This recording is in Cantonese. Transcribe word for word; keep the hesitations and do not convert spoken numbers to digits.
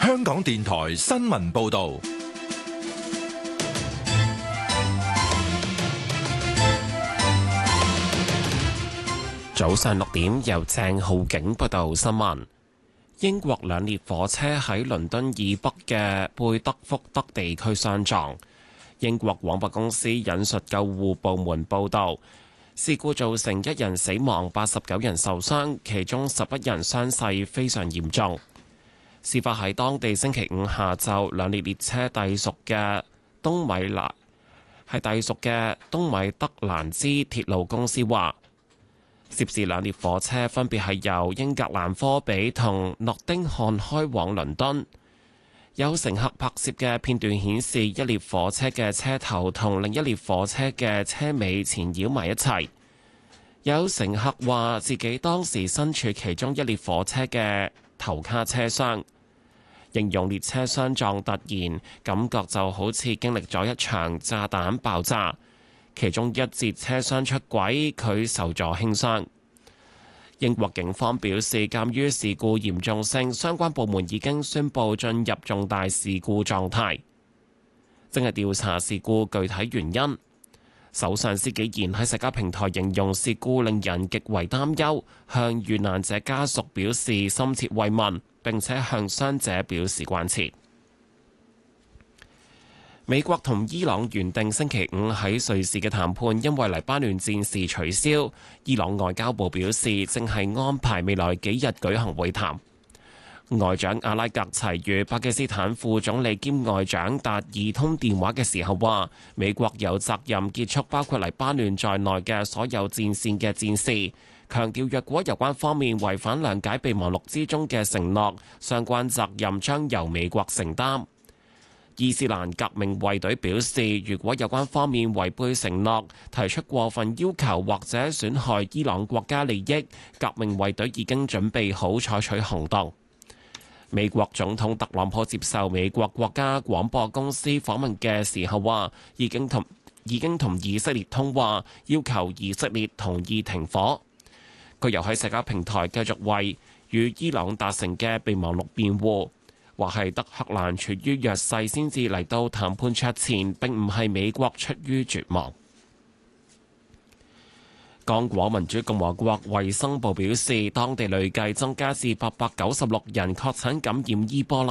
香港電台新聞報道。 早上六點，由鄭浩景報道新聞。英國兩列火車喺倫敦以北嘅貝德福德地區相撞。英國廣播公司引述救護部門報道，事故造成一人死亡，八十九人受傷，其中十一人傷勢非常嚴重。事發喺當地星期五下晝，兩列列車隸屬嘅東米蘭係隸屬嘅東米德蘭茲鐵路公司話，涉事兩列火車分別係由英格蘭科比同諾丁漢開往倫敦。有乘客拍攝嘅片段顯示，一列火車嘅車頭同另一列火車嘅車尾纏繞埋一齊。有乘客話自己當時身處其中一列火車嘅頭卡車廂，形容列車相撞突然，感覺就好似經歷咗一場炸彈爆炸。其中一節車廂出軌，佢受咗輕傷。英國警方表示，鑑於事故嚴重性，相關部門已經宣布進入重大事故狀態，正係調查事故具體原因。首相司紀賢喺社交平台形容事故令人極為擔憂，向遇難者家屬表示深切慰問，並且向傷者表示關切。美國同伊朗原定星期五喺瑞士嘅談判，因為黎巴嫩戰事取消。伊朗外交部表示，正係安排未來幾日舉行會談。外長阿拉格齊與巴基斯坦副總理兼外長達爾通電話嘅時候話，美國有責任結束包括黎巴嫩在內嘅所有戰線嘅戰事，強調若果有關方面違反諒解備忘錄之中嘅承諾，相關責任將由美國承擔。伊斯蘭革命衛隊表示，如果有關方面違背承諾，提出過分要求或者損害伊朗國家利益，革命衛隊已經準備好採取行動。美國總統特朗普接受美國國家廣播公司訪問嘅時候話，已經同已經同以色列通話，要求以色列同意停火。佢又喺社交平台繼續為與伊朗達成嘅備忘錄辯護，話係德黑蘭處於弱勢先至嚟到談判桌前，並唔係美國出於絕望。剛果民主共和國衛生部表示，當地累計增加至八百九十六人確診感染伊波拉